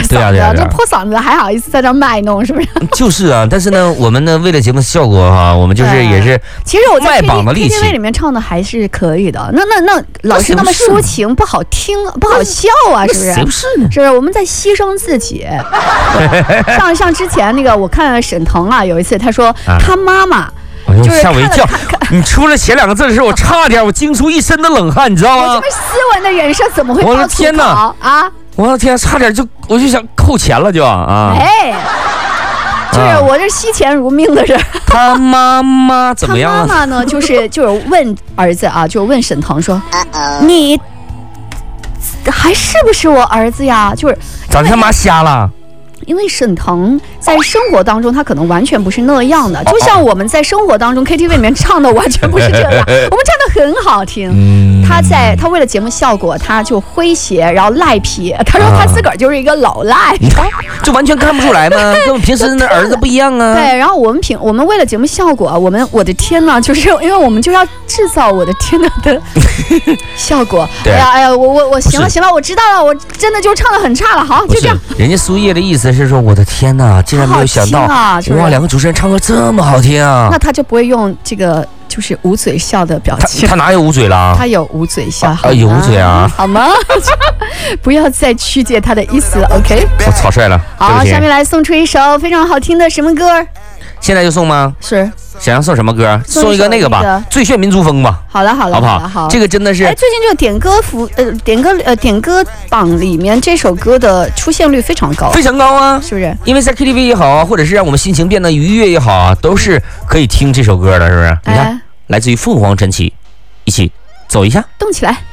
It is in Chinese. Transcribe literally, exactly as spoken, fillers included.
嗓子， 对啊对啊对啊这破嗓子还好意思在这卖弄，是不是？ 就是啊，但是呢，我们呢为了节目效果哈、啊，我们就是对也是其实我在卖 K 榜的力 T 气 V 里面唱的还是可以的。那那那老师那么抒情，不好听，不好笑啊，是不是？ 谁不是呢？ 是不是我们在牺牲自己？像像之前那个，我看沈腾啊，有一次他说、啊、他妈妈。 哎呦， 就是吓我一跳！你出了前两个字的时候，我差点我惊出一身的冷汗，你知道吗？ 我这么斯文的人设怎么会我爆粗的天哪啊！ 我的天，差点就我就想扣钱了就啊！ 哎，就是我这惜钱如命的人。 他妈妈怎么样啊？ 他妈妈呢，就是就是问儿子啊，就是问沈腾说：“你还是不是我儿子呀？”就是咋他妈瞎了？ 因为沈腾在生活当中，他可能完全不是那样的，就像我们在生活当中 K T V 里面唱的完全不是这样，我们唱的很好听。嗯、他在他为了节目效果，他就诙谐，然后赖皮。他说他自个儿就是一个老赖， 啊、就完全看不出来吗？跟我们平时的儿子不一样啊。 对，然后我们平我们为了节目效果，我们我的天呐，就是因为我们就要制造我的天呐的效果。哎呀哎呀，我我我行了行了，我知道了，我真的就唱的很差了。好，就这样。 人家苏叶的意思是。是说我的天哪，竟然没有想到啊！ 哇，两个主持人唱歌这么好听啊！ 那他就不会用这个就是捂嘴笑的表情。 他, 他哪有捂嘴啦？ 他有捂嘴笑， 啊，有捂嘴啊？ 好吗？不要再曲解他的意思了 ，OK？ 我草率了。 好，下面来送出一首非常好听的什么歌？ 现在就送吗？ 是。 想要送什么歌？送一个那个吧，《最炫民族风》吧。 好了好了， 好不好？ 好， 这个真的是。 哎，最近这个点歌服呃点歌呃点歌榜里面这首歌的出现率非常高， 非常高啊， 是不是？ 因为在 K T V 也好啊，或者是让我们心情变得愉悦也好啊，都是可以听这首歌的，是不是？你看，来自于凤凰传奇，一起走一下， 动起来。